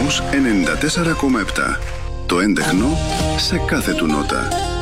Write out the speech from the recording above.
Κοσμos 94,7. Το έντεχνο σε κάθε του νότα.